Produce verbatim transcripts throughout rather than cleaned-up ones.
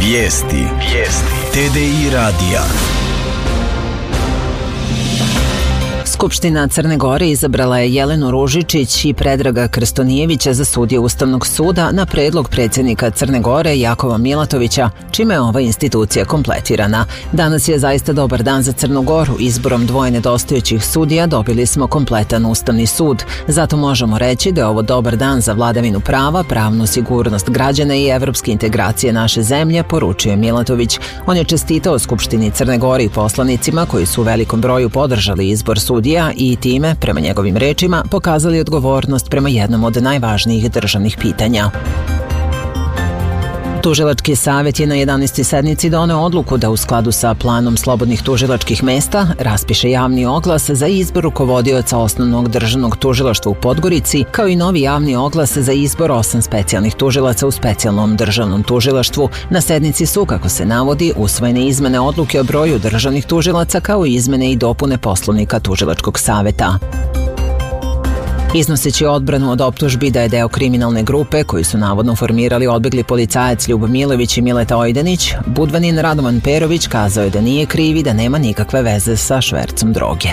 Vijesti. Vijesti. T D I radija. Skupština Crne Gore izabrala je Jelenu Ružičić i Predraga Krstonijevića za sudije Ustavnog suda na predlog predsjednika Crne Gore Jakova Milatovića, čime je ova institucija kompletirana. Danas je zaista dobar dan za Crnu Goru. Izborom dvoje nedostajućih sudija dobili smo kompletan Ustavni sud. Zato možemo reći da je ovo dobar dan za vladavinu prava, pravnu sigurnost građana i evropske integracije naše zemlje, poručuje Milatović. On je čestitao Skupštini Crne Gore i poslanicima koji su u velikom broju podržali izbor sudija i time, prema njegovim rečima, pokazali odgovornost prema jednom od najvažnijih državnih pitanja. Tužilački savjet je na jedanaestoj sednici doneo odluku da u skladu sa planom slobodnih tužilačkih mesta raspiše javni oglas za izbor rukovodioca Osnovnog državnog tužilaštva u Podgorici, kao i novi javni oglas za izbor osam specijalnih tužilaca u Specijalnom državnom tužilaštvu. Na sednici su, kako se navodi, usvojene izmene odluke o broju državnih tužilaca kao i izmene i dopune Poslovnika Tužilačkog savjeta. Iznoseći odbranu od optužbi da je deo kriminalne grupe koju su navodno formirali odbegli policajac Ljub Milović i Mileta Ojdanić, Budvanin Radovan Perović kazao je da nije kriv i da nema nikakve veze sa švercom droge.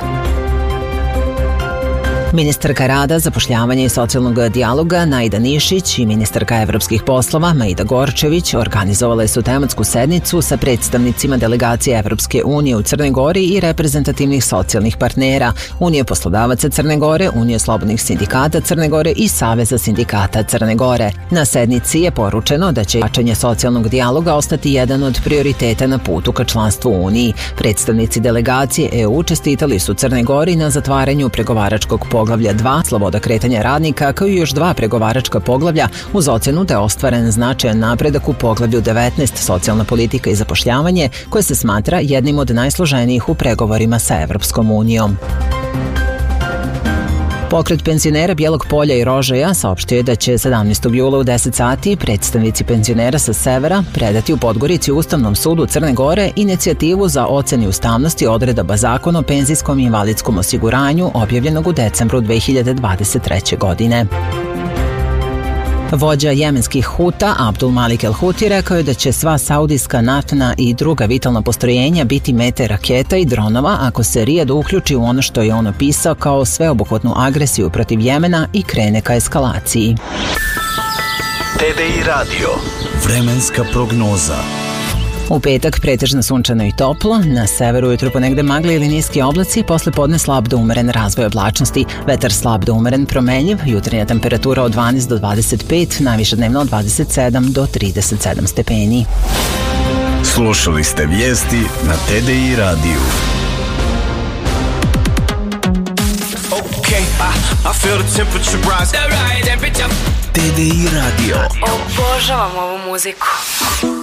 Ministarka rada, zapošljavanja i socijalnog dijaloga Najda Nišić i ministarka evropskih poslova Maida Gorčević organizovale su tematsku sednicu sa predstavnicima delegacije Evropske unije u Crnoj Gori i reprezentativnih socijalnih partnera, Unije poslodavaca Crne Gore, Unije slobodnih sindikata Crne Gore i Saveza sindikata Crne Gore. Na sednici je poručeno da će jačanje socijalnog dijaloga ostati jedan od prioriteta na putu ka članstvu u Uniji. Predstavnici delegacije E U čestitali su Crnoj Gori na zatvaranju pregovaračkog poglavlja Poglavlja dva, sloboda kretanja radnika, kao i još dva pregovaračka poglavlja, uz ocenu da je ostvaren značajan napredak u poglavlju devetnaest, socijalna politika i zapošljavanje, koje se smatra jednim od najsloženijih u pregovorima sa Evropskom unijom. Pokret penzionera Bijelog Polja i Rožaja saopštio je da će sedamnaestog jula u deset sati predstavnici penzionera sa severa predati u Podgorici Ustavnom sudu Crne Gore inicijativu za ocenu ustavnosti odredaba Zakona o penzijskom i invalidskom osiguranju objavljenog u decembru dve hiljade dvadeset treće. godine. Vođa jemenskih Huta Abdul Malik El Huti rekao je da će sva saudijska naftna i druga vitalna postrojenja biti mete raketa i dronova ako se Rijad uključi u ono što je on opisao kao sveobuhvatnu agresiju protiv Jemena i krene ka eskalaciji. T D I radio. Vremenska prognoza. U petak pretežno sunčano i toplo, na severu ujutro ponegde magla ili niski oblaci, posle podne slab do umeren razvoj oblačnosti, vetar slab do umeren promenljiv, jutarnja temperatura od dvanaest do dvadeset pet, najviša dnevno od dvadeset sedam do trideset sedam stepeni. Slušali ste vijesti na T D I radiju. T D I radio. Obožavam ovu muziku.